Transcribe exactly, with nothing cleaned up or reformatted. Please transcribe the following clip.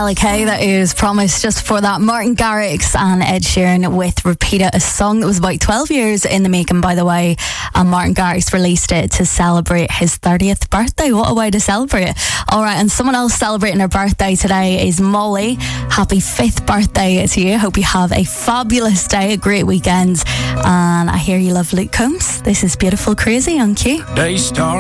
Metallica, that is Promise. Just before that, Martin Garrix and Ed Sheeran with Repeat It, a song that was about twelve years in the making, by the way, and Martin Garrix released it to celebrate his thirtieth birthday. What a way to celebrate. Alright, and someone else celebrating her birthday today is Molly. Happy fifth birthday to you. Hope you have a fabulous day, a great weekend, and I hear you love Luke Combs. This is Beautiful Crazy on Q. They start